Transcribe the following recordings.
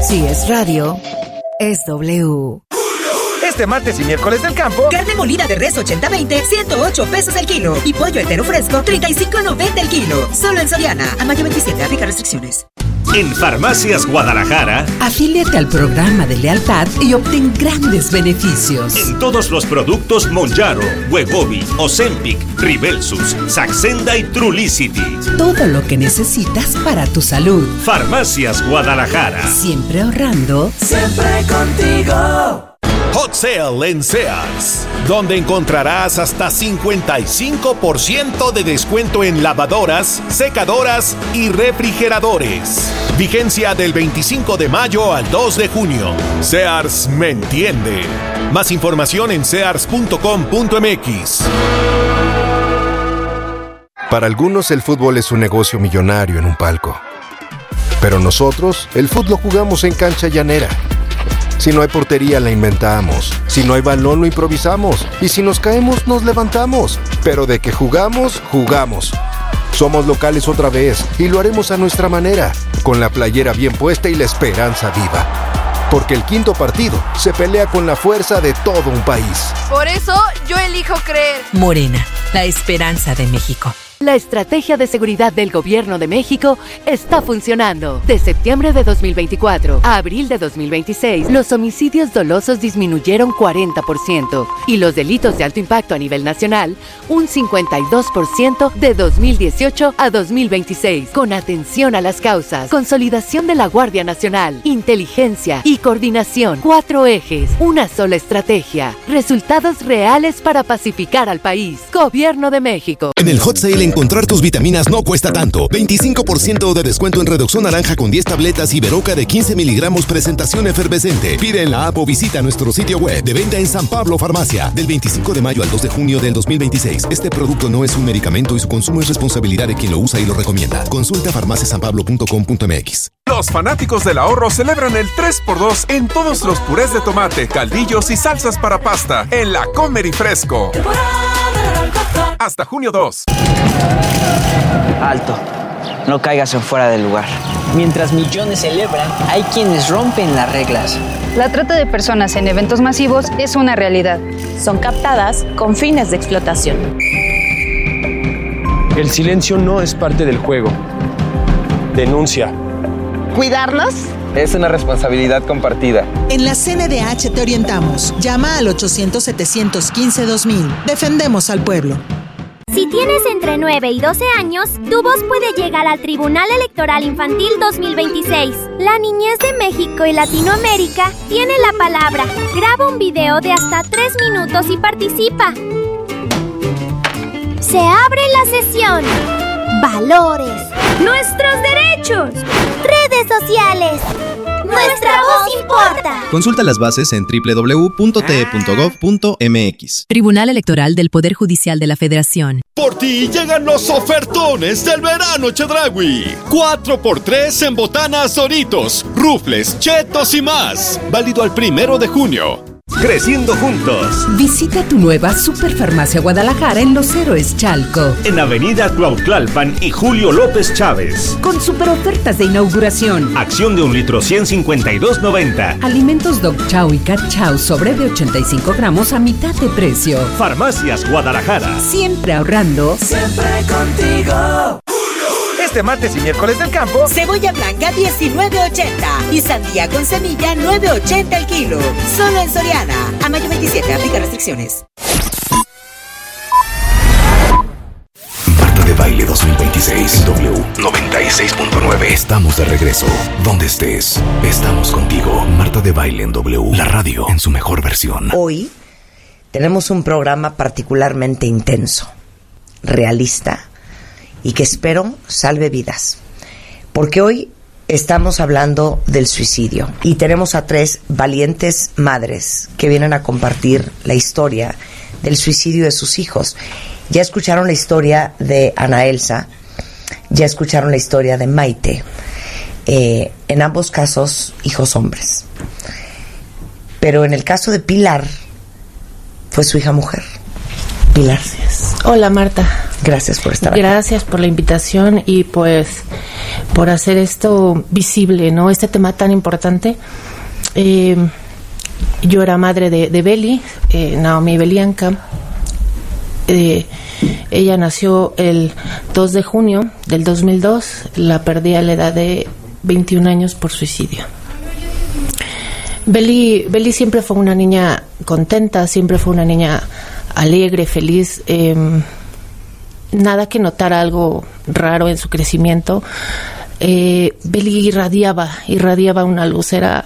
Si es radio, es W. Este martes y miércoles del campo, carne molida de res 80-20, 108 pesos el kilo. Y pollo entero fresco, 35.90 el kilo. Solo en Soriana. A mayo 27, aplica restricciones. En Farmacias Guadalajara, afíliate al programa de lealtad y obtén grandes beneficios. En todos los productos Monjaro, Wegovy, Ozempic, Ribelsus, Saxenda y Trulicity. Todo lo que necesitas para tu salud. Farmacias Guadalajara. Siempre ahorrando. Siempre contigo. Hot Sale en Sears, donde encontrarás hasta 55% de descuento en lavadoras, secadoras y refrigeradores. Vigencia del 25 de mayo al 2 de junio. Sears me entiende. Más información en sears.com.mx. Para algunos el fútbol es un negocio millonario en un palco. Pero nosotros el fútbol lo jugamos en cancha llanera. Si no hay portería, la inventamos. Si no hay balón, lo improvisamos. Y si nos caemos, nos levantamos. Pero de que jugamos, jugamos. Somos locales otra vez y lo haremos a nuestra manera, con la playera bien puesta y la esperanza viva. Porque el quinto partido se pelea con la fuerza de todo un país. Por eso, yo elijo creer. Morena, la esperanza de México. La estrategia de seguridad del Gobierno de México está funcionando. De septiembre de 2024 a abril de 2026, los homicidios dolosos disminuyeron 40% y los delitos de alto impacto a nivel nacional, un 52% de 2018 a 2026. Con atención a las causas, consolidación de la Guardia Nacional, inteligencia y coordinación. 4 ejes, una sola estrategia. Resultados reales para pacificar al país. Gobierno de México. En el Hot Sale encontrar tus vitaminas no cuesta tanto. 25% de descuento en Redoxón Naranja con 10 tabletas y Veroca de 15 miligramos presentación efervescente. Pide en la app o visita nuestro sitio web. De venta en San Pablo Farmacia. Del 25 de mayo al 2 de junio del 2026. Este producto no es un medicamento y su consumo es responsabilidad de quien lo usa y lo recomienda. Consulta farmaciasanpablo.com.mx. Los fanáticos del ahorro celebran el 3x2 en todos los purés de tomate, caldillos y salsas para pasta en la Comer y Fresco. Hasta junio 2. Alto, no caigas en fuera del lugar. Mientras millones celebran, hay quienes rompen las reglas. La trata de personas en eventos masivos es una realidad. Son captadas con fines de explotación. El silencio no es parte del juego. Denuncia. ¿Cuidarnos? Es una responsabilidad compartida. En la CNDH te orientamos. Llama al 800-715-2000. Defendemos al pueblo. Si tienes entre 9 y 12 años, tu voz puede llegar al Tribunal Electoral Infantil 2026. La niñez de México y Latinoamérica tiene la palabra. Graba un video de hasta 3 minutos y participa. Se abre la sesión. Valores. Nuestros derechos. Redes sociales. Nuestra voz importa. Consulta las bases en www.te.gov.mx. Tribunal Electoral del Poder Judicial de la Federación. Por ti llegan los ofertones del verano Chedraui. 4x3 en botanas Doritos, rufles, chetos y más. Válido al 1 de junio. Creciendo juntos. Visita tu nueva Superfarmacia Guadalajara en Los Héroes Chalco. En Avenida Cuautlalpan y Julio López Chávez. Con super ofertas de inauguración. Acción de 1 litro 152.90. Alimentos Dog Chow y Cat Chow sobre de 85 gramos a mitad de precio. Farmacias Guadalajara. Siempre ahorrando. Siempre contigo. Este martes y miércoles del campo, cebolla blanca 19.80 y sandía con semilla 9.80 el kilo. Solo en Soriana. A mayo 27, aplica restricciones. Marta de Baile 2026 W 96.9. Estamos de regreso. Donde estés, estamos contigo. Marta de Baile en W, la radio en su mejor versión. Hoy tenemos un programa particularmente intenso, realista, y que espero salve vidas. Porque hoy estamos hablando del suicidio y tenemos a 3 valientes madres que vienen a compartir la historia del suicidio de sus hijos. Ya escucharon la historia de Ana Elsa, ya escucharon la historia de Maite. En ambos casos, hijos hombres. Pero en el caso de Pilar, fue su hija mujer. Pilar. Hola, Marta. Gracias por estar aquí. Gracias por la invitación y pues por hacer esto visible, ¿no? Este tema tan importante. Yo era madre de Beli, Naomi Belianca. Ella nació el 2 de junio del 2002, la perdí a la edad de 21 años por suicidio. Beli siempre fue una niña contenta, siempre fue una niña alegre, feliz, nada que notar algo raro en su crecimiento. Beli irradiaba una luz, era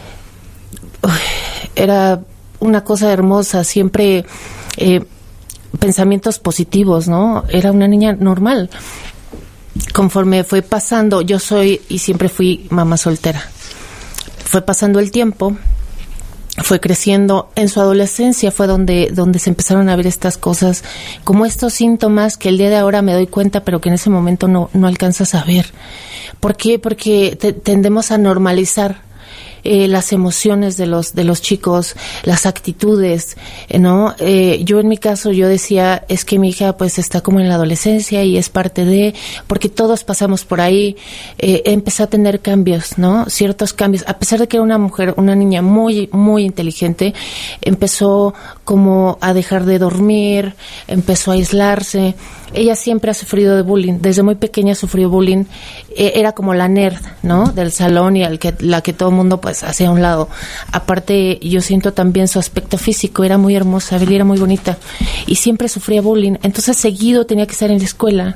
una cosa hermosa, siempre pensamientos positivos, ¿no? Era una niña normal. Conforme fue pasando, yo soy y siempre fui mamá soltera. Fue pasando el tiempo, fue creciendo. En su adolescencia fue donde se empezaron a ver estas cosas, como estos síntomas que el día de ahora me doy cuenta, pero que en ese momento no alcanzas a ver. ¿Por qué? Porque tendemos a normalizar las emociones de los chicos, las actitudes, ¿no? Yo en mi caso, yo decía, es que mi hija pues está como en la adolescencia y es parte de, porque todos pasamos por ahí. Empecé a tener cambios, ¿no? Ciertos cambios, a pesar de que era una niña muy, muy inteligente, empezó como a dejar de dormir, empezó a aislarse. Ella siempre ha sufrido de bullying, desde muy pequeña sufrió bullying, era como la nerd, ¿no? Del salón y la que todo el mundo pues hacía a un lado. Aparte, yo siento también su aspecto físico, era muy hermosa, Beli era muy bonita y siempre sufría bullying, entonces seguido tenía que estar en la escuela.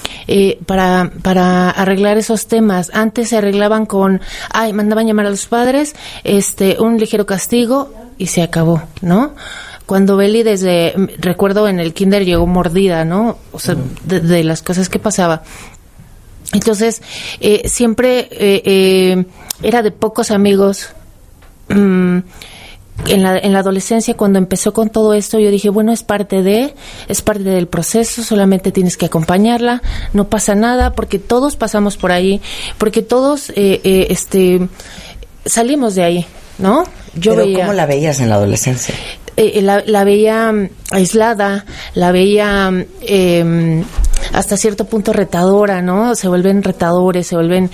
Para arreglar esos temas. Antes se arreglaban con, mandaban llamar a los padres, un ligero castigo y se acabó, ¿no? Cuando Beli recuerdo en el kinder llegó mordida, ¿no? O sea, de las cosas que pasaba. Entonces, siempre era de pocos amigos. En la adolescencia, cuando empezó con todo esto, yo dije, bueno, es parte del proceso, solamente tienes que acompañarla, no pasa nada, porque todos pasamos por ahí, porque todos salimos de ahí, ¿no? Pero ¿cómo la veías en la adolescencia? La veía aislada, la veía hasta cierto punto retadora, ¿no? Se vuelven retadores, se vuelven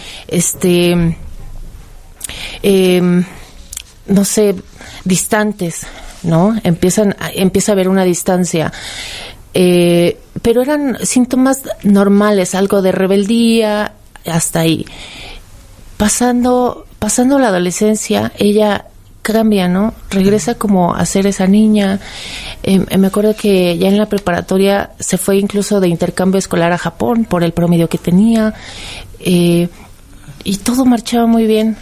no sé, distantes, ¿no? Empieza a haber una distancia. Pero eran síntomas normales, algo de rebeldía, hasta ahí. Pasando la adolescencia, ella cambia, ¿no? Regresa como a ser esa niña. Me acuerdo que ya en la preparatoria se fue incluso de intercambio escolar a Japón por el promedio que tenía. Y todo marchaba muy bien.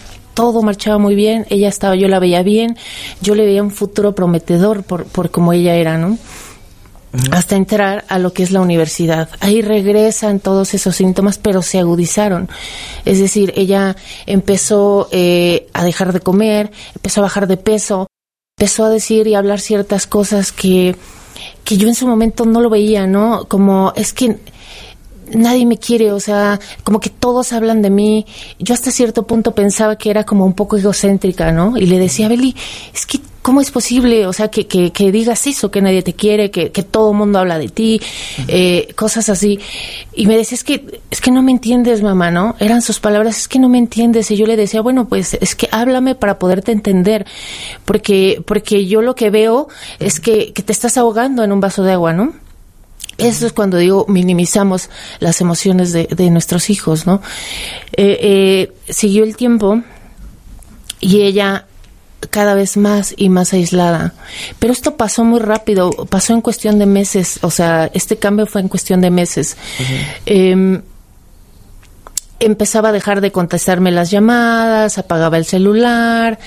Yo la veía bien, yo le veía un futuro prometedor por como ella era, ¿no? Hasta entrar a lo que es la universidad. Ahí regresan todos esos síntomas, pero se agudizaron. Es decir, ella empezó a dejar de comer, empezó a bajar de peso, empezó a decir y hablar ciertas cosas que yo en su momento no lo veía, ¿no? Como, es que nadie me quiere, o sea, como que todos hablan de mí. Yo hasta cierto punto pensaba que era como un poco egocéntrica, ¿no? Y le decía a Beli, es que ¿cómo es posible? O sea, que digas eso, que nadie te quiere, que todo el mundo habla de ti, cosas así. Y me decía, es que no me entiendes, mamá, ¿no? Eran sus palabras, es que no me entiendes. Y yo le decía, bueno, pues es que háblame para poderte entender, porque yo lo que veo es que te estás ahogando en un vaso de agua, ¿no? Eso es cuando digo minimizamos las emociones de nuestros hijos, ¿no? Siguió el tiempo y ella cada vez más y más aislada. Pero esto pasó muy rápido, pasó en cuestión de meses, o sea, este cambio fue en cuestión de meses. Empezaba a dejar de contestarme las llamadas, apagaba el celular,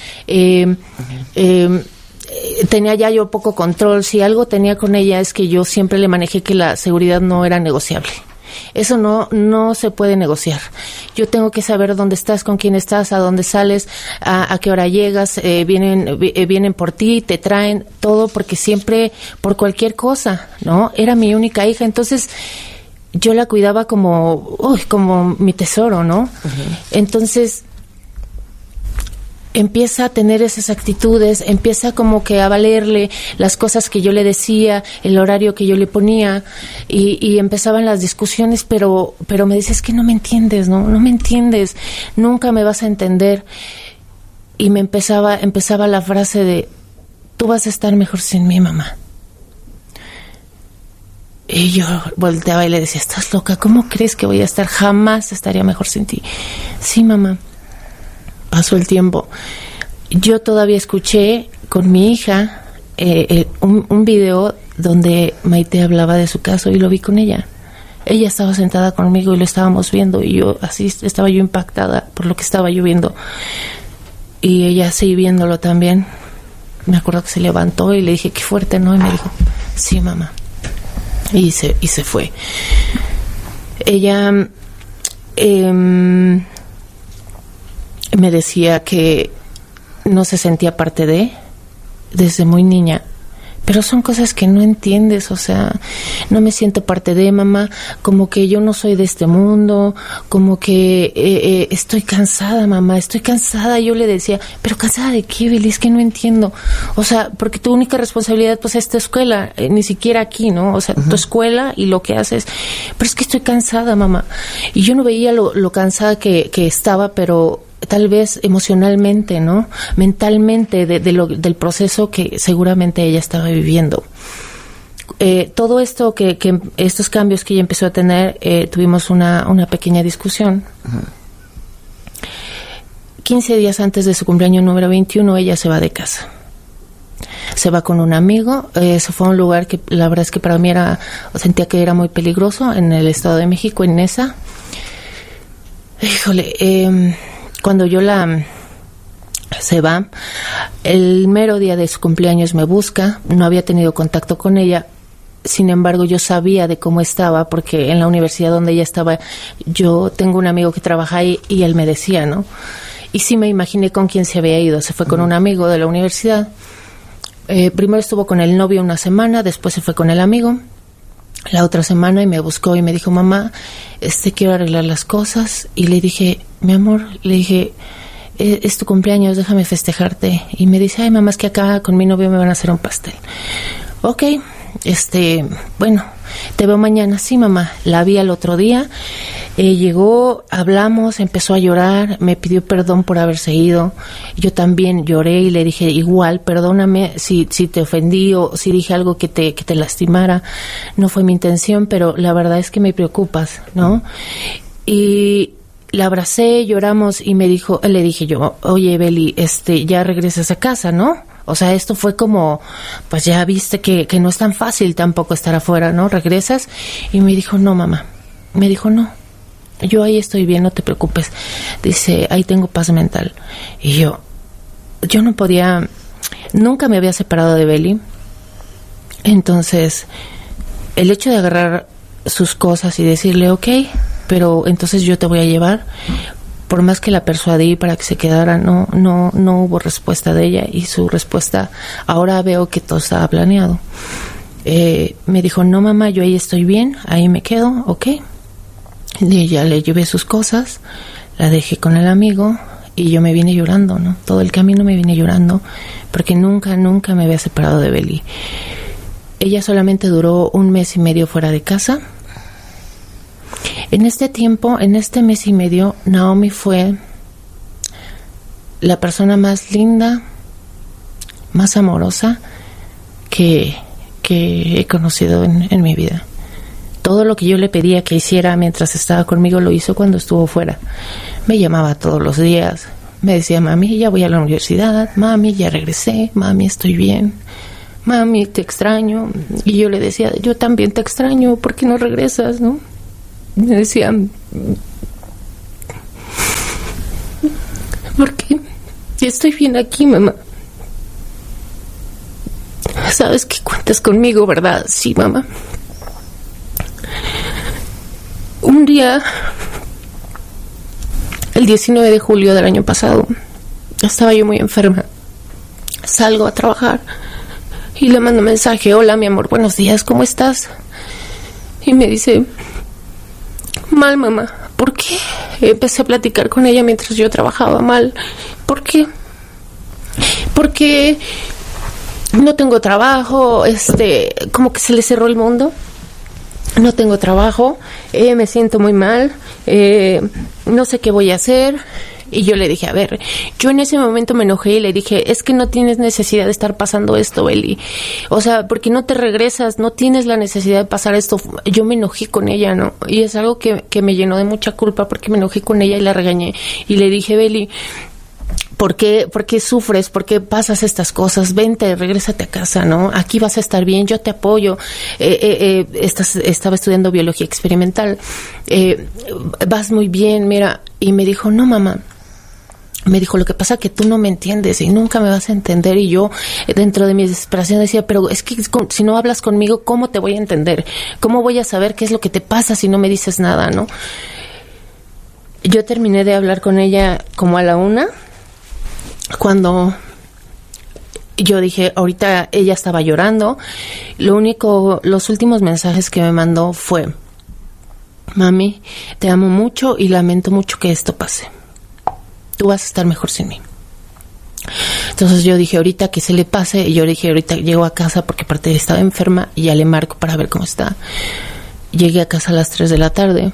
tenía ya yo poco control. Si algo tenía con ella es que yo siempre le manejé que la seguridad no era negociable. Eso no se puede negociar. Yo tengo que saber dónde estás, con quién estás, a dónde sales, a qué hora llegas, vienen por ti, te traen todo, porque siempre por cualquier cosa, ¿no? Era mi única hija, entonces yo la cuidaba como mi tesoro, ¿no? Entonces empieza a tener esas actitudes, empieza como que a valerle las cosas que yo le decía, el horario que yo le ponía, y empezaban las discusiones, pero me decía, es que no me entiendes, no me entiendes, nunca me vas a entender. Y me empezaba la frase de, tú vas a estar mejor sin mí, mamá. Y yo volteaba y le decía, estás loca, ¿cómo crees que voy a estar? Jamás estaría mejor sin ti. Sí, mamá. Pasó el tiempo. Yo todavía escuché con mi hija un video donde Maite hablaba de su caso y lo vi con ella. Ella estaba sentada conmigo y lo estábamos viendo, y yo así estaba yo impactada por lo que estaba yo viendo. Y ella así viéndolo también. Me acuerdo que se levantó y le dije, qué fuerte, ¿no? Y me dijo, sí, mamá. Y se fue. Ella me decía que no se sentía parte desde muy niña. Pero son cosas que no entiendes, o sea, no me siento parte de, mamá, como que yo no soy de este mundo, como que estoy cansada, mamá, estoy cansada. Yo le decía, ¿pero cansada de qué, Beli? Es que no entiendo. O sea, porque tu única responsabilidad pues es tu escuela, ni siquiera aquí, ¿no? O sea, tu escuela y lo que haces. Pero es que estoy cansada, mamá. Y yo no veía lo cansada que estaba, pero tal vez emocionalmente, ¿no? Mentalmente del proceso que seguramente ella estaba viviendo. Todo esto estos cambios que ella empezó a tener, tuvimos una pequeña discusión. 15 días antes de su cumpleaños número 21, ella se va de casa. Se va con un amigo. Se fue a un lugar que la verdad es que para mí sentía que era muy peligroso, en el Estado de México, en Nesa. Híjole, cuando se va, el mero día de su cumpleaños me busca. No había tenido contacto con ella, sin embargo yo sabía de cómo estaba, porque en la universidad donde ella estaba, yo tengo un amigo que trabaja ahí y él me decía, ¿no? Y sí me imaginé con quién se había ido. Se fue con un amigo de la universidad. Primero estuvo con el novio una semana, después se fue con el amigo la otra semana y me buscó y me dijo, mamá, quiero arreglar las cosas. Y le dije, mi amor, le dije, es tu cumpleaños, déjame festejarte. Y me dice, ay, mamá, es que acá con mi novio me van a hacer un pastel. Ok, bueno, te veo mañana. Sí, mamá. La vi al otro día, llegó, hablamos, empezó a llorar, me pidió perdón por haberse ido. Yo también lloré y le dije, igual, perdóname si te ofendí o si dije algo que te lastimara. No fue mi intención, pero la verdad es que me preocupas, ¿no? Y la abracé, lloramos y le dije yo, oye, Beli, ya regresas a casa, ¿no? O sea, esto fue como, pues ya viste que no es tan fácil tampoco estar afuera, ¿no? ¿Regresas? Y me dijo, no, mamá. Me dijo, no, yo ahí estoy bien, no te preocupes. Dice, ahí tengo paz mental. Y yo no podía, nunca me había separado de Beli. Entonces, el hecho de agarrar sus cosas y decirle, ok, pero entonces yo te voy a llevar. Por más que la persuadí para que se quedara, no hubo respuesta de ella, y su respuesta, ahora veo que todo estaba planeado. Me dijo, no, mamá, yo ahí estoy bien, ahí me quedo, ok. Y ya le llevé sus cosas, la dejé con el amigo y yo me vine llorando, ¿no? Todo el camino me vine llorando porque nunca me había separado de Beli. Ella solamente duró 1 mes y medio fuera de casa. En este tiempo, en este mes y medio, Naomi fue la persona más linda, más amorosa que he conocido en mi vida. Todo lo que yo le pedía que hiciera mientras estaba conmigo lo hizo cuando estuvo fuera. Me llamaba todos los días, me decía, mami, ya voy a la universidad, mami, ya regresé, mami, estoy bien, mami, te extraño. Y yo le decía, yo también te extraño, ¿por qué no regresas, no? Me decía, porque estoy bien aquí, mamá. Sabes que cuentas conmigo, ¿verdad? Sí, mamá. Un día, el 19 de julio del año pasado, estaba yo muy enferma. Salgo a trabajar y le mando un mensaje, hola, mi amor, buenos días, ¿cómo estás? Y me dice, mal, mamá. ¿Por qué? Empecé a platicar con ella mientras yo trabajaba. Mal. ¿Por qué? Porque no tengo trabajo, como que se le cerró el mundo. No tengo trabajo, me siento muy mal, no sé qué voy a hacer. Y yo le dije, a ver, yo en ese momento me enojé y le dije, es que no tienes necesidad de estar pasando esto, Beli. O sea, porque no te regresas, no tienes la necesidad de pasar esto. Yo me enojé con ella, ¿no? Y es algo que me llenó de mucha culpa porque me enojé con ella y la regañé. Y le dije, Beli, ¿por qué sufres? ¿Por qué pasas estas cosas? Vente, regrésate a casa, ¿no? Aquí vas a estar bien, yo te apoyo. Estaba estudiando biología experimental. Vas muy bien, mira. Y me dijo, no, mamá. Me dijo, lo que pasa es que tú no me entiendes y nunca me vas a entender. Y yo, dentro de mi desesperación, decía, pero es que si no hablas conmigo, ¿cómo te voy a entender? ¿Cómo voy a saber qué es lo que te pasa si no me dices nada, no? Yo terminé de hablar con ella como a la 1:00, cuando yo dije, ahorita ella estaba llorando. Los últimos mensajes que me mandó fue, mami, te amo mucho y lamento mucho que esto pase. Tú vas a estar mejor sin mí. Entonces yo dije, ahorita que se le pase, y yo dije, ahorita llego a casa porque aparte estaba enferma y ya le marco para ver cómo está. Llegué a casa a las 3 de la tarde,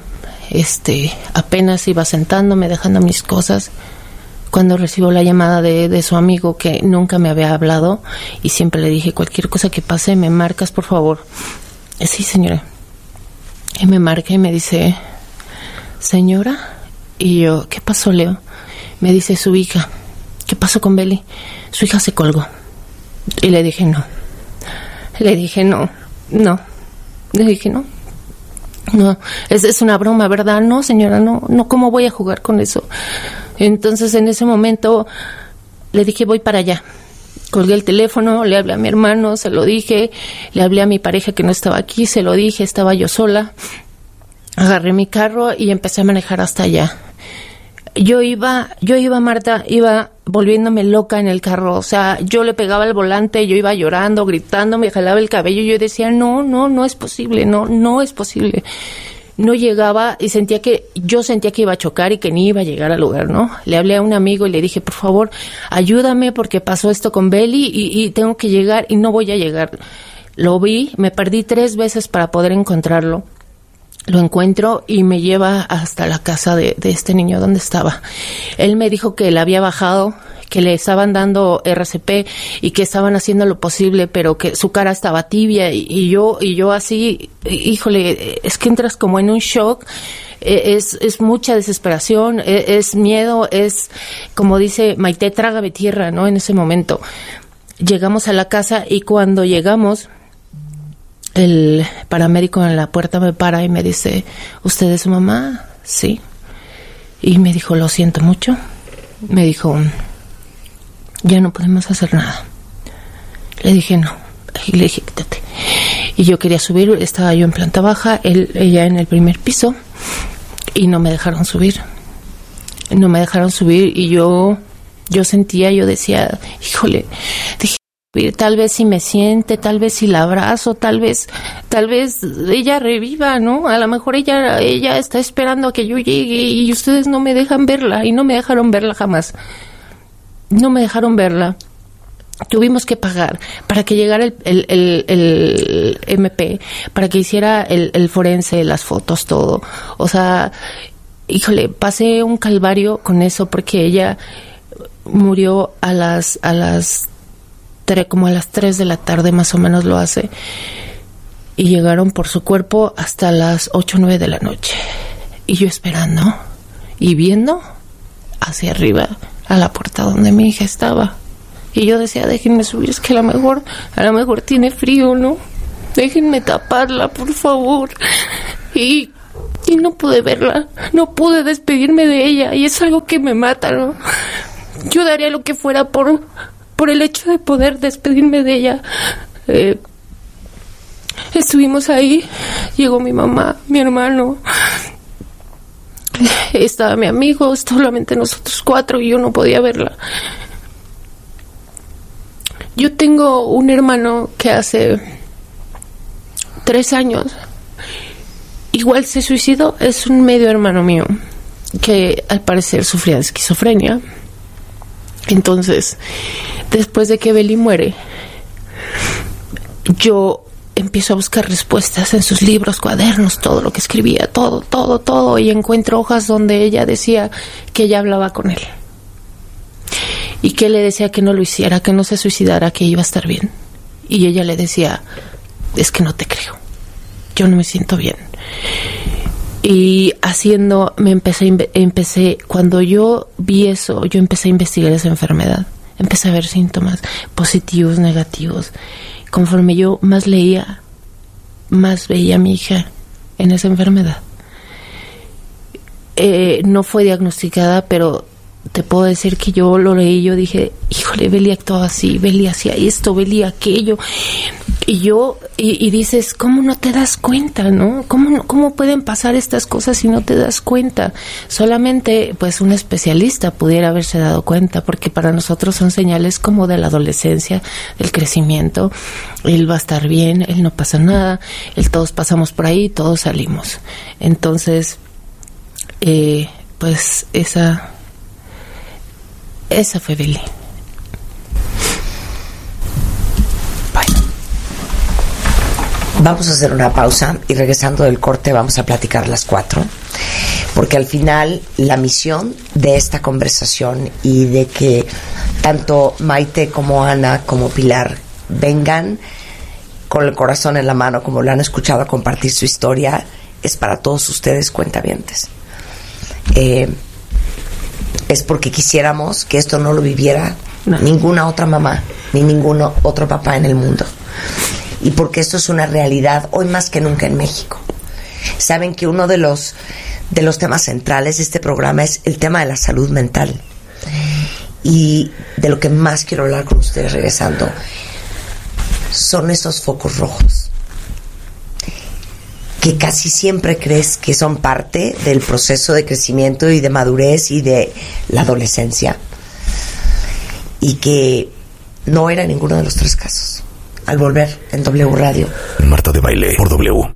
apenas iba sentándome, dejando mis cosas, cuando recibo la llamada de su amigo que nunca me había hablado y siempre le dije, cualquier cosa que pase, me marcas, por favor. Sí, señora. Y me marca y me dice, señora, y yo, ¿qué pasó, Leo? Me dice, su hija. ¿Qué pasó con Beli? Su hija se colgó. Y le dije, no. Le dije, no. Le dije, no. No, es una broma, ¿verdad? No, señora, no, ¿cómo voy a jugar con eso? Entonces, en ese momento, le dije, voy para allá. Colgué el teléfono, le hablé a mi hermano, se lo dije, le hablé a mi pareja que no estaba aquí, se lo dije, estaba yo sola. Agarré mi carro y empecé a manejar hasta allá. Yo iba, Marta, iba volviéndome loca en el carro. O sea, yo le pegaba el volante, yo iba llorando, gritando, me jalaba el cabello y yo decía, no es posible, no es posible. No llegaba y yo sentía que iba a chocar y que ni iba a llegar al lugar, ¿no? Le hablé a un amigo y le dije, por favor, ayúdame porque pasó esto con Beli y tengo que llegar y no voy a llegar. Lo vi, me perdí 3 veces para poder encontrarlo. Lo encuentro y me lleva hasta la casa de este niño donde estaba. Él me dijo que le había bajado, que le estaban dando RCP y que estaban haciendo lo posible, pero que su cara estaba tibia y yo así, híjole, es que entras como en un shock. Es mucha desesperación, es miedo, es como dice Maite, trágame tierra, ¿no? En ese momento llegamos a la casa y cuando llegamos, el paramédico en la puerta me para y me dice, ¿usted es su mamá? Sí. Y me dijo, lo siento mucho. Me dijo, ya no podemos hacer nada. Le dije, no. Y le dije, quítate. Y yo quería subir, estaba yo en planta baja, ella en el primer piso, y no me dejaron subir. No me dejaron subir y yo decía, híjole, dije, tal vez si me siente, tal vez si la abrazo, tal vez ella reviva, ¿no? A lo mejor ella está esperando a que yo llegue y ustedes no me dejan verla y no me dejaron verla jamás. No me dejaron verla. Tuvimos que pagar para que llegara el MP, para que hiciera el forense, las fotos, todo. O sea, híjole, pasé un calvario con eso porque ella murió como a las 3 de la tarde más o menos lo hace, y llegaron por su cuerpo hasta las 8 o 9 de la noche y yo esperando y viendo hacia arriba a la puerta donde mi hija estaba y yo decía, déjenme subir, es que a lo mejor tiene frío, ¿no? Déjenme taparla, por favor. Y no pude verla, no pude despedirme de ella y es algo que me mata, ¿no? Yo daría lo que fuera por el hecho de poder despedirme de ella. Estuvimos ahí, llegó mi mamá, mi hermano, estaba mi amigo, solamente nosotros 4 y yo no podía verla. Yo tengo un hermano que hace 3 años igual se suicidó, es un medio hermano mío que al parecer sufría de esquizofrenia. Entonces, después de que Beli muere, yo empiezo a buscar respuestas en sus libros, cuadernos, todo lo que escribía, todo, y encuentro hojas donde ella decía que ella hablaba con él y que le decía que no lo hiciera, que no se suicidara, que iba a estar bien. Y ella le decía, es que no te creo, yo no me siento bien. Y cuando yo vi eso, yo empecé a investigar esa enfermedad, empecé a ver síntomas positivos, negativos. Conforme yo más leía, más veía a mi hija en esa enfermedad. No fue diagnosticada, pero te puedo decir que yo lo leí y yo dije, híjole, Beli actuaba así, Beli hacía esto, Beli aquello. Y dices, ¿cómo no te das cuenta, no? ¿Cómo pueden pasar estas cosas si no te das cuenta? Solamente, pues, un especialista pudiera haberse dado cuenta, porque para nosotros son señales como de la adolescencia, del crecimiento. Él va a estar bien, él no pasa nada, todos pasamos por ahí, todos salimos. Entonces, pues, esa fue Beli. Vamos a hacer una pausa y regresando del corte vamos a platicar las 4, porque al final la misión de esta conversación y de que tanto Maite como Ana como Pilar vengan con el corazón en la mano, como lo han escuchado compartir su historia, es para todos ustedes, cuentavientes. Es porque quisiéramos que esto no lo viviera ninguna otra mamá ni ningún otro papá en el mundo. Y porque esto es una realidad hoy más que nunca en México. Saben que uno de los temas centrales de este programa es el tema de la salud mental. Y de lo que más quiero hablar con ustedes regresando son esos focos rojos que casi siempre crees que son parte del proceso de crecimiento y de madurez y de la adolescencia, y que no era ninguno de los 3 casos. Al volver en W Radio. Marta de Baile por W.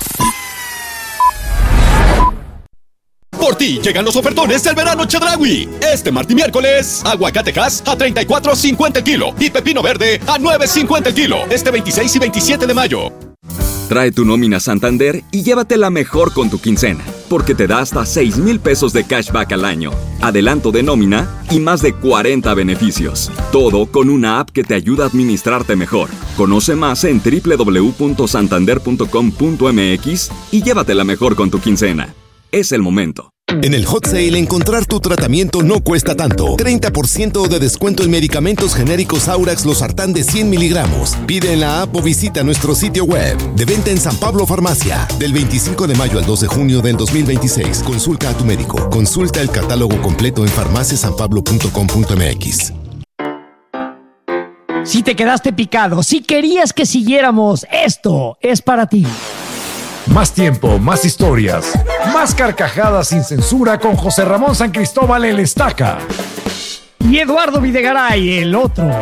Por ti llegan los ofertones del verano Chedraui. Este martes y miércoles, aguacatejas a $34.50 el kilo y pepino verde a $9.50 el kilo. Este 26 y 27 de mayo. Trae tu nómina Santander y llévatela mejor con tu quincena, porque te da hasta 6,000 pesos de cashback al año, adelanto de nómina y más de 40 beneficios. Todo con una app que te ayuda a administrarte mejor. Conoce más en www.santander.com.mx y llévatela mejor con tu quincena. Es el momento. En el Hot Sale, encontrar tu tratamiento no cuesta tanto. 30% de descuento en medicamentos genéricos Aurax Losartán de 100 miligramos. Pide en la app o visita nuestro sitio web. De venta en San Pablo Farmacia. Del 25 de mayo al 2 de junio del 2026. Consulta a tu médico. Consulta el catálogo completo en farmaciasanpablo.com.mx. Si te quedaste picado, si querías que siguiéramos, esto es para ti. Más tiempo, más historias, más carcajadas sin censura con José Ramón San Cristóbal el Estaca. Y Eduardo Videgaray, el otro.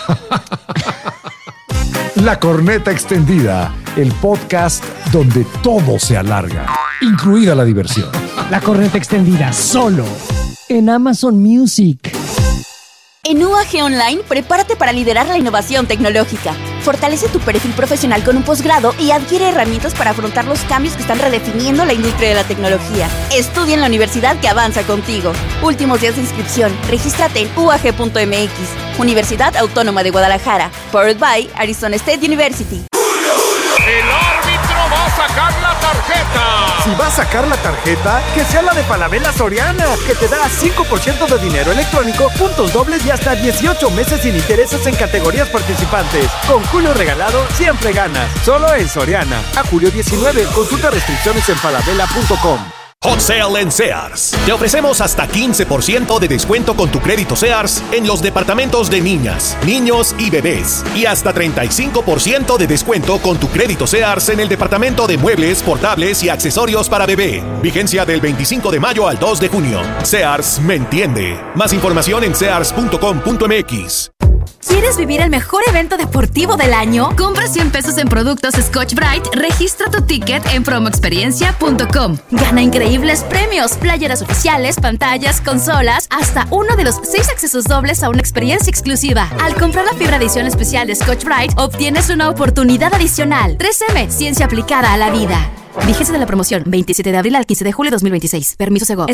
La Corneta Extendida, el podcast donde todo se alarga, incluida la diversión. La Corneta Extendida, solo en Amazon Music. En UAG Online, prepárate para liderar la innovación tecnológica. Fortalece tu perfil profesional con un posgrado y adquiere herramientas para afrontar los cambios que están redefiniendo la industria de la tecnología. Estudia en la universidad que avanza contigo. Últimos días de inscripción. Regístrate en uag.mx. Universidad Autónoma de Guadalajara. Powered by Arizona State University. ¡El árbitro va a sacar la tarjeta! Si va a sacar la tarjeta, que sea la de Falabella Soriana, que te da 5% de dinero electrónico, puntos dobles y hasta 18 meses sin intereses en categorías participantes. Con Julio Regalado, siempre ganas. Solo en Soriana. A julio 19. Consulta restricciones en falabella.com. Hot Sale en Sears. Te ofrecemos hasta 15% de descuento con tu crédito Sears en los departamentos de niñas, niños y bebés. Y hasta 35% de descuento con tu crédito Sears en el departamento de muebles, portables y accesorios para bebé. Vigencia del 25 de mayo al 2 de junio. Sears me entiende. Más información en sears.com.mx. ¿Quieres vivir el mejor evento deportivo del año? Compra 100 pesos en productos Scotch-Brite, registra tu ticket en promoexperiencia.com. Gana increíbles premios, playeras oficiales, pantallas, consolas, hasta uno de los 6 accesos dobles a una experiencia exclusiva. Al comprar la fibra edición especial de Scotch-Brite, obtienes una oportunidad adicional. 3M, ciencia aplicada a la vida. Vigencia de la promoción, 27 de abril al 15 de julio 2026. Permiso Segov.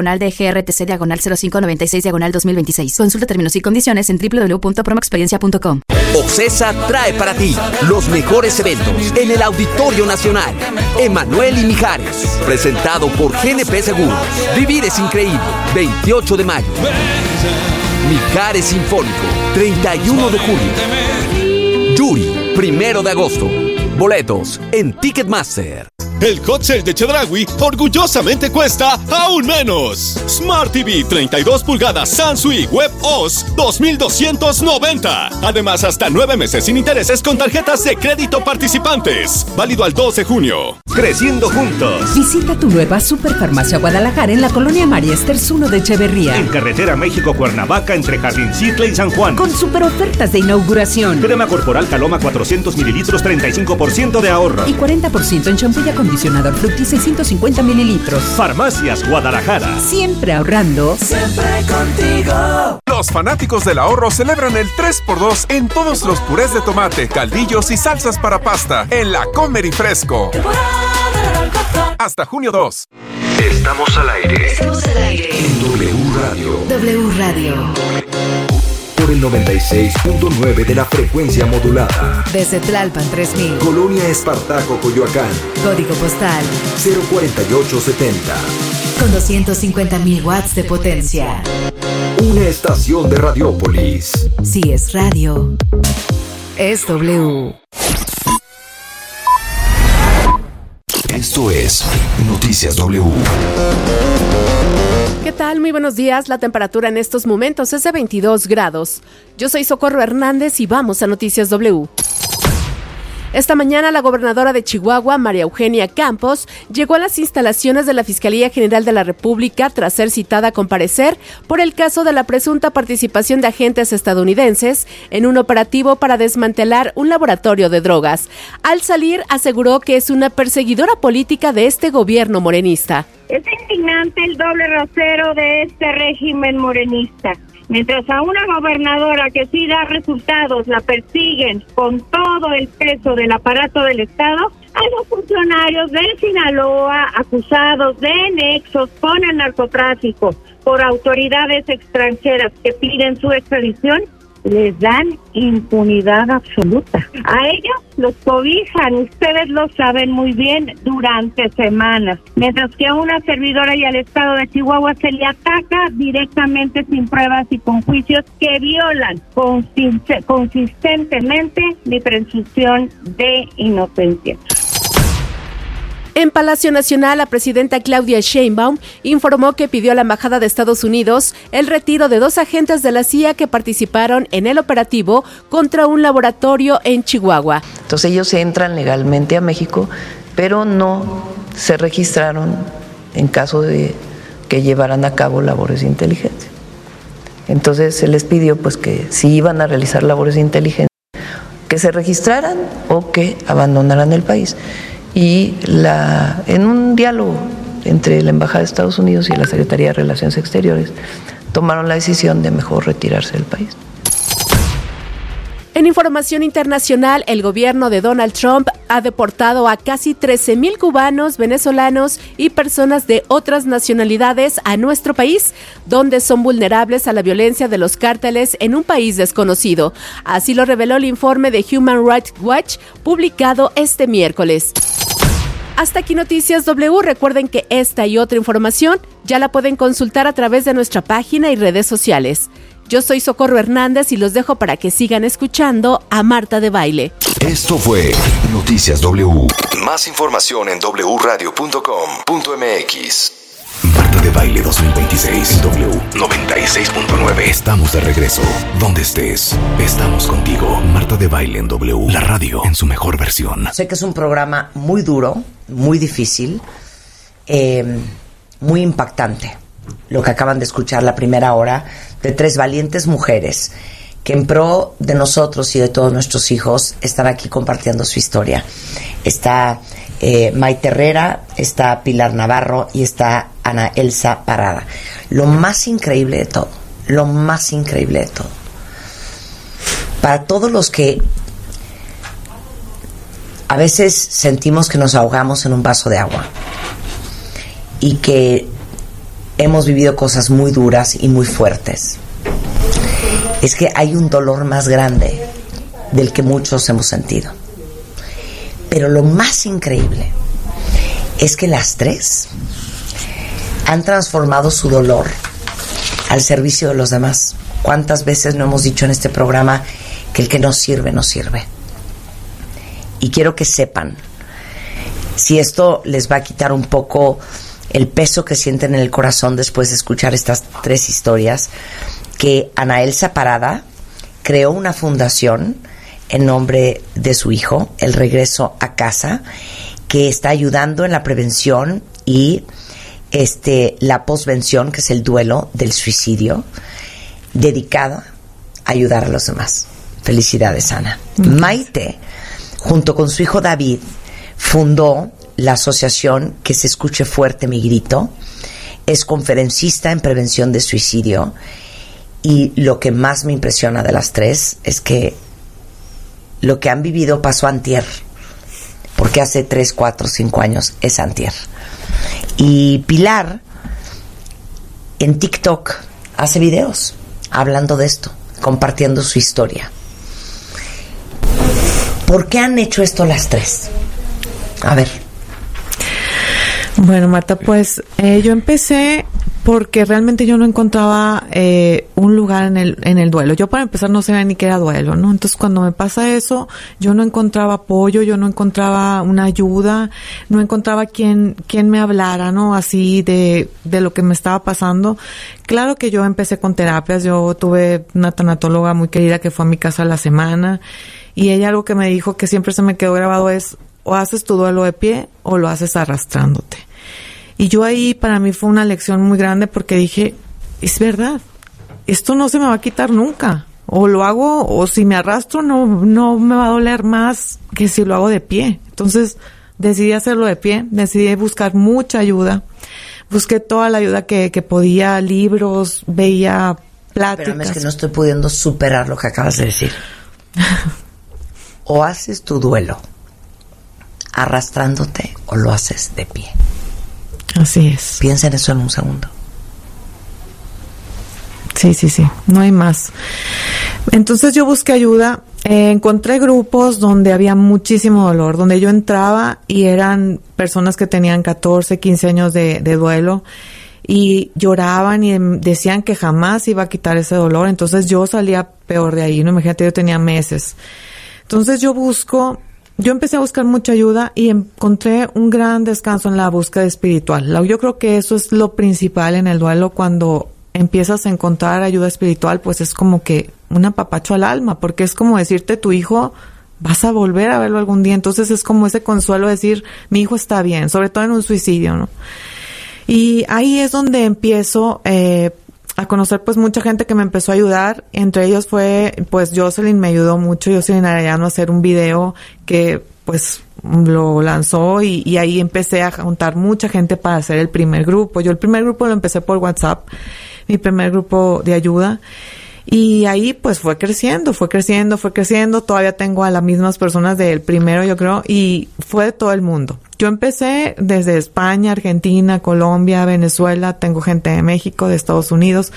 SG/DGRTC/0596/2026. Consulta términos y condiciones en www.promoexperiencia.com. OCESA trae para ti los mejores eventos en el Auditorio Nacional. Emanuel y Mijares, presentado por GNP Seguros. Vivir es increíble, 28 de mayo. Mijares Sinfónico, 31 de julio. Yuri, 1 de agosto. Boletos en Ticketmaster. El hot sale de Chedraui orgullosamente cuesta aún menos. Smart TV 32 pulgadas Samsung Web OS 2,290. Además, hasta 9 meses sin intereses con tarjetas de crédito participantes. Válido al 2 de junio. Creciendo juntos. Visita tu nueva Superfarmacia Guadalajara en la colonia María Esters 1 de Echeverría. En carretera México-Cuernavaca entre Jardincitla y San Juan. Con super ofertas de inauguración. Crema corporal Caloma 400 mililitros, 35% de ahorro. Y 40% en champú y acondicionador Fructis 650 mililitros. Farmacias Guadalajara. Siempre ahorrando. Siempre contigo. Los fanáticos del ahorro celebran el 3x2 en todos los purés de tomate, caldillos y salsas para pasta en la Comer y Fresco. Hasta junio 2. Estamos al aire. Estamos al aire. En W Radio. W Radio. Por el 96.9 de la frecuencia modulada. Desde Tlalpan 3000. Colonia Espartaco, Coyoacán. Código postal 04870. con 250.000 watts de potencia. Una estación de Radiópolis. Si es radio, es W. Esto es Noticias W. ¿Qué tal? Muy buenos días. La temperatura en estos momentos es de 22 grados. Yo soy Socorro Hernández y vamos a Noticias W. Esta mañana la gobernadora de Chihuahua, María Eugenia Campos, llegó a las instalaciones de la Fiscalía General de la República tras ser citada a comparecer por el caso de la presunta participación de agentes estadounidenses en un operativo para desmantelar un laboratorio de drogas. Al salir, aseguró que es una perseguidora política de este gobierno morenista. Es indignante el doble rasero de este régimen morenista. Mientras a una gobernadora que sí da resultados la persiguen con todo el peso del aparato del Estado, a los funcionarios de Sinaloa acusados de nexos con el narcotráfico por autoridades extranjeras que piden su extradición, les dan impunidad absoluta. A ellos los cobijan, ustedes lo saben muy bien, durante semanas. Mientras que a una servidora y al Estado de Chihuahua se le ataca directamente sin pruebas y con juicios que violan consistentemente mi presunción de inocencia. En Palacio Nacional, la presidenta Claudia Sheinbaum informó que pidió a la Embajada de Estados Unidos el retiro de 2 agentes de la CIA que participaron en el operativo contra un laboratorio en Chihuahua. Entonces ellos entran legalmente a México, pero no se registraron en caso de que llevaran a cabo labores de inteligencia. Entonces se les pidió pues que si iban a realizar labores de inteligencia, que se registraran o que abandonaran el país. Y en un diálogo entre la Embajada de Estados Unidos y la Secretaría de Relaciones Exteriores tomaron la decisión de mejor retirarse del país. En información internacional, el gobierno de Donald Trump ha deportado a casi 13,000 cubanos, venezolanos y personas de otras nacionalidades a nuestro país, donde son vulnerables a la violencia de los cárteles en un país desconocido. Así lo reveló el informe de Human Rights Watch, publicado este miércoles. Hasta aquí Noticias W. Recuerden que esta y otra información ya la pueden consultar a través de nuestra página y redes sociales. Yo soy Socorro Hernández y los dejo para que sigan escuchando a Marta de Baile. Esto fue Noticias W. Más información en wradio.com.mx. Marta de Baile 2026 W 96.9. Estamos de regreso. Donde estés, estamos contigo. Marta de Baile en W, la radio en su mejor versión. Sé que es un programa muy duro, muy difícil, muy impactante. Lo que acaban de escuchar la primera hora de 3 valientes mujeres que en pro de nosotros y de todos nuestros hijos están aquí compartiendo su historia. Está Maite Herrera, está Pilar Navarro y está Ana Elsa Parada. Lo más increíble de todo, para todos los que a veces sentimos que nos ahogamos en un vaso de agua y que hemos vivido cosas muy duras y muy fuertes, es que hay un dolor más grande del que muchos hemos sentido. Pero lo más increíble es que las tres han transformado su dolor al servicio de los demás. ¿Cuántas veces no hemos dicho en este programa que el que no sirve, no sirve? Y quiero que sepan, si esto les va a quitar un poco el peso que sienten en el corazón después de escuchar estas tres historias, que Ana Elsa Parada creó una fundación en nombre de su hijo, El Regreso a Casa, que está ayudando en la prevención y la posvención, que es el duelo del suicidio, dedicada a ayudar a los demás. Felicidades, Ana. Maite, junto con su hijo David, fundó la asociación Que se escuche fuerte mi grito. Es conferencista en prevención de suicidio. Y lo que más me impresiona de las tres es que lo que han vivido pasó antier, porque hace 3, 4, 5 años es antier. Y Pilar en TikTok hace videos hablando de esto, compartiendo su historia. ¿Por qué han hecho esto las tres? A ver. Bueno, Marta, pues yo empecé porque realmente yo no encontraba un lugar en el duelo. Yo, para empezar, no sabía ni qué era duelo, ¿no? Entonces, cuando me pasa eso, yo no encontraba apoyo, yo no encontraba una ayuda, no encontraba quien me hablara, ¿no? Así de lo que me estaba pasando. Claro que yo empecé con terapias. Yo tuve una tanatóloga muy querida que fue a mi casa a la semana, y ella algo que me dijo que siempre se me quedó grabado es: o haces tu duelo de pie o lo haces arrastrándote. Y yo ahí, para mí fue una lección muy grande, porque dije, es verdad, esto no se me va a quitar nunca. O lo hago, o si me arrastro no me va a doler más que si lo hago de pie. Entonces decidí hacerlo de pie, decidí buscar mucha ayuda. Busqué toda la ayuda que podía, libros, veía pláticas. Pero es que no estoy pudiendo superar lo que acabas de decir. O haces tu duelo arrastrándote o lo haces de pie. Así es. Piensa en eso en un segundo. Sí, no hay más. Entonces yo busqué ayuda, encontré grupos donde había muchísimo dolor, donde yo entraba y eran personas que tenían 14, 15 años de duelo, y lloraban y decían que jamás iba a quitar ese dolor. Entonces yo salía peor de ahí, ¿no? Imagínate, yo tenía meses. Entonces yo empecé a buscar mucha ayuda y encontré un gran descanso en la búsqueda espiritual. Yo creo que eso es lo principal en el duelo. Cuando empiezas a encontrar ayuda espiritual, pues es como que un apapacho al alma, porque es como decirte, tu hijo, vas a volver a verlo algún día. Entonces es como ese consuelo de decir, mi hijo está bien, sobre todo en un suicidio, ¿no? Y ahí es donde empiezo a conocer pues mucha gente que me empezó a ayudar. Entre ellos fue pues Jocelyn, me ayudó mucho, Jocelyn Arellano, a hacer un video que pues lo lanzó, y ahí empecé a juntar mucha gente para hacer el primer grupo. Yo el primer grupo lo empecé por WhatsApp, mi primer grupo de ayuda, y ahí pues fue creciendo. Todavía tengo a las mismas personas del primero, yo creo, y fue de todo el mundo. Yo empecé desde España, Argentina, Colombia, Venezuela, tengo gente de México, de Estados Unidos,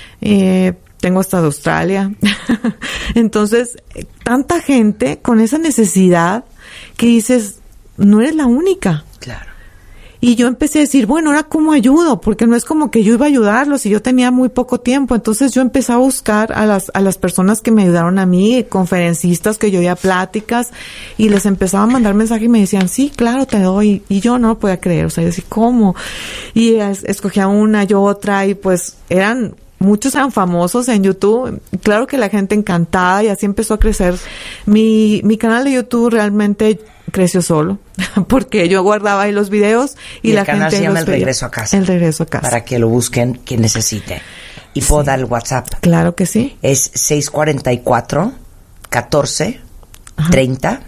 tengo hasta de Australia. Entonces, tanta gente con esa necesidad que dices, no eres la única. Claro. Y yo empecé a decir, bueno, ¿ahora cómo ayudo? Porque no es como que yo iba a ayudarlos y yo tenía muy poco tiempo. Entonces yo empecé a buscar a las personas que me ayudaron a mí, conferencistas que yo oía pláticas, y les empezaba a mandar mensajes y me decían, sí, claro, te doy. Y yo no lo podía creer, o sea, yo decía, ¿cómo? Y escogía una y otra, y pues muchos eran famosos en YouTube. Claro que la gente encantada, y así empezó a crecer. Mi canal de YouTube realmente creció solo, porque yo guardaba ahí los videos y la gente los veía. El canal se llama El Regreso a Casa. El Regreso a Casa. Para que lo busquen quien necesite. ¿Y puedo dar el WhatsApp? Claro que sí. Es 644 14 30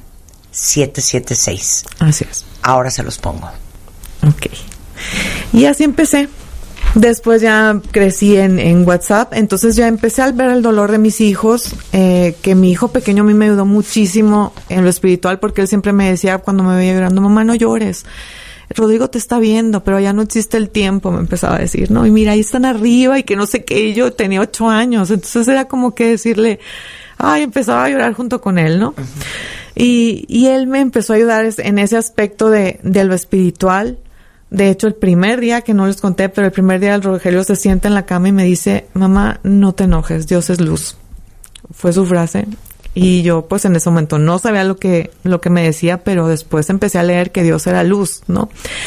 776. Así es. Ahora se los pongo. Ok. Y así empecé. Después ya crecí en WhatsApp, entonces ya empecé a ver el dolor de mis hijos, que mi hijo pequeño a mí me ayudó muchísimo en lo espiritual, porque él siempre me decía cuando me veía llorando, mamá, no llores, Rodrigo te está viendo, pero ya no existe el tiempo, me empezaba a decir, ¿no? Y mira, ahí están arriba y que no sé qué, y yo tenía 8 años, entonces era como que decirle, empezaba a llorar junto con él, ¿no? Uh-huh. Y él me empezó a ayudar en ese aspecto de lo espiritual. De hecho, el primer día, que no les conté, pero el primer día el Rogelio se sienta en la cama y me dice, mamá, no te enojes, Dios es luz. Fue su frase. Y yo, pues, en ese momento no sabía lo que me decía, pero después empecé a leer que Dios era luz, ¿no?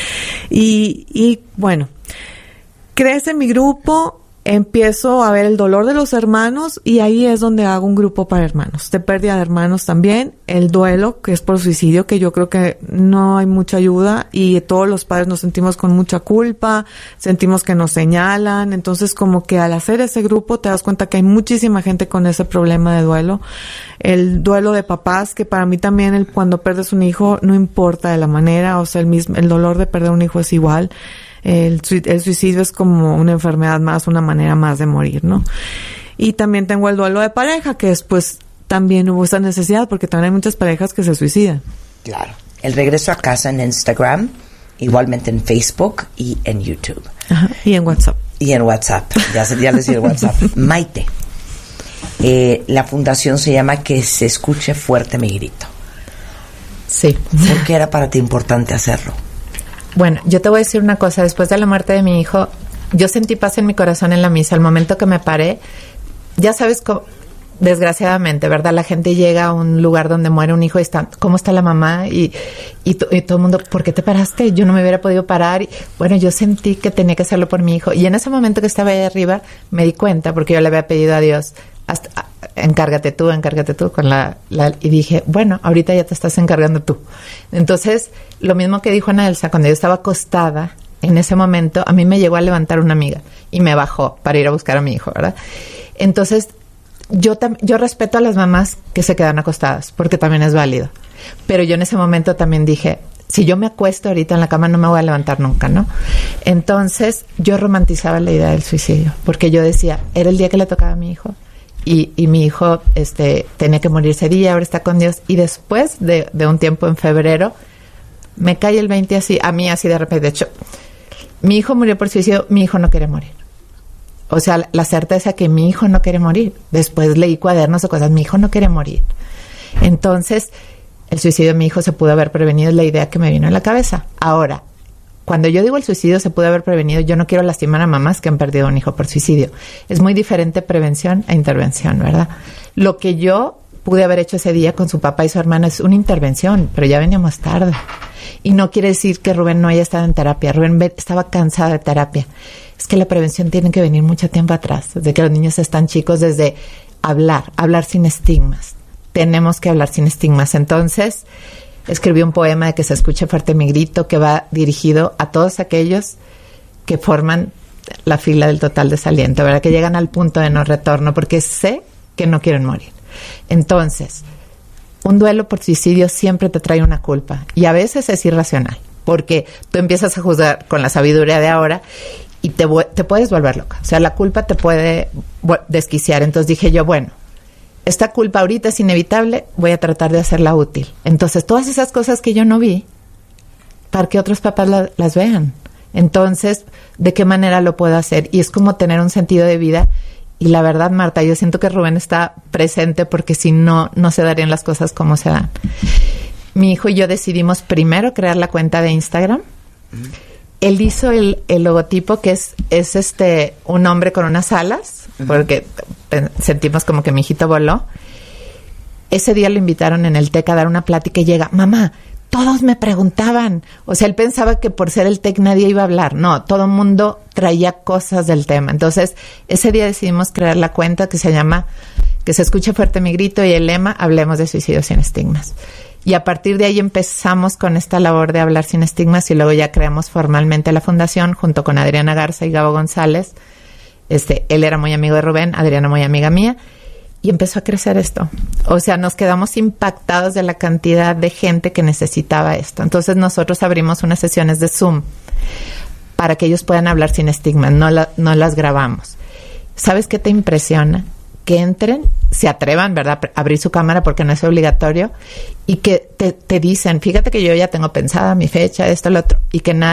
Y bueno, crece mi grupo, empiezo a ver el dolor de los hermanos y ahí es donde hago un grupo para hermanos, de pérdida de hermanos también, el duelo, que es por suicidio, que yo creo que no hay mucha ayuda y todos los padres nos sentimos con mucha culpa, sentimos que nos señalan, entonces como que al hacer ese grupo te das cuenta que hay muchísima gente con ese problema de duelo, el duelo de papás, que para mí también cuando pierdes un hijo no importa de la manera, o sea, el dolor de perder un hijo es igual. El suicidio es como una enfermedad más, una manera más de morir, ¿no? Y también tengo el duelo de pareja, que después también hubo esa necesidad, porque también hay muchas parejas que se suicidan. Claro. El regreso a casa en Instagram, igualmente en Facebook y en YouTube. Ajá. Y en WhatsApp. Y en WhatsApp. Ya les di el WhatsApp. Maite. La fundación se llama Que se escuche fuerte mi grito. Sí. ¿Por qué era para ti importante hacerlo? Bueno, yo te voy a decir una cosa. Después de la muerte de mi hijo, yo sentí paz en mi corazón en la misa. Al momento que me paré, ya sabes cómo, desgraciadamente, ¿verdad? La gente llega a un lugar donde muere un hijo y está, ¿cómo está la mamá? Y todo el mundo, ¿por qué te paraste? Yo no me hubiera podido parar. Y, bueno, yo sentí que tenía que hacerlo por mi hijo. Y en ese momento que estaba ahí arriba, me di cuenta, porque yo le había pedido a Dios, encárgate tú con y dije, bueno, ahorita ya te estás encargando tú. Entonces, lo mismo que dijo Ana Elsa, cuando yo estaba acostada, en ese momento, a mí me llegó a levantar una amiga y me bajó para ir a buscar a mi hijo, ¿verdad? Entonces, yo respeto a las mamás que se quedan acostadas, porque también es válido. Pero yo en ese momento también dije, si yo me acuesto ahorita en la cama no me voy a levantar nunca, ¿no? Entonces, yo romantizaba la idea del suicidio, porque yo decía, era el día que le tocaba a mi hijo. Y mi hijo tenía que morir ese día, ahora está con Dios. Y después de un tiempo, en febrero, me cae el 20 así, a mí así de repente. De hecho, mi hijo murió por suicidio, mi hijo no quiere morir. O sea, la certeza que mi hijo no quiere morir. Después leí cuadernos de cosas, mi hijo no quiere morir. Entonces, el suicidio de mi hijo se pudo haber prevenido, es la idea que me vino en la cabeza. Ahora, cuando yo digo el suicidio se pudo haber prevenido, yo no quiero lastimar a mamás que han perdido un hijo por suicidio. Es muy diferente prevención a intervención, ¿verdad? Lo que yo pude haber hecho ese día con su papá y su hermana es una intervención, pero ya veníamos tarde. Y no quiere decir que Rubén no haya estado en terapia. Rubén estaba cansada de terapia. Es que la prevención tiene que venir mucho tiempo atrás, desde que los niños están chicos, desde hablar sin estigmas. Tenemos que hablar sin estigmas. Entonces, escribí un poema de Que se escuche fuerte mi grito, que va dirigido a todos aquellos que forman la fila del total desaliento, ¿verdad? Que llegan al punto de no retorno, porque sé que no quieren morir. Entonces, un duelo por suicidio siempre te trae una culpa, y a veces es irracional, porque tú empiezas a juzgar con la sabiduría de ahora y te puedes volver loca. O sea, la culpa te puede desquiciar. Entonces dije yo, bueno, esta culpa ahorita es inevitable, voy a tratar de hacerla útil. Entonces, todas esas cosas que yo no vi, para que otros papás las vean. Entonces, ¿de qué manera lo puedo hacer? Y es como tener un sentido de vida. Y la verdad, Marta, yo siento que Rubén está presente, porque si no, no se darían las cosas como se dan. Mi hijo y yo decidimos primero crear la cuenta de Instagram. Él hizo el logotipo, que es un hombre con unas alas, porque sentimos como que mi hijito voló. Ese día lo invitaron en el TEC a dar una plática y llega, mamá, todos me preguntaban. O sea, él pensaba que por ser el TEC nadie iba a hablar. No, todo el mundo traía cosas del tema. Entonces, ese día decidimos crear la cuenta que se llama Que se escuche fuerte mi grito, y el lema, hablemos de suicidio sin estigmas. Y a partir de ahí empezamos con esta labor de hablar sin estigmas, y luego ya creamos formalmente la fundación junto con Adriana Garza y Gabo González. Él era muy amigo de Rubén, Adriana muy amiga mía, y empezó a crecer esto. O sea, nos quedamos impactados de la cantidad de gente que necesitaba esto. Entonces nosotros abrimos unas sesiones de Zoom para que ellos puedan hablar sin estigma, no las grabamos. ¿Sabes qué te impresiona? Que entren, se atrevan, ¿verdad?, a abrir su cámara porque no es obligatorio, y que te dicen, fíjate que yo ya tengo pensada mi fecha, esto, lo otro, y que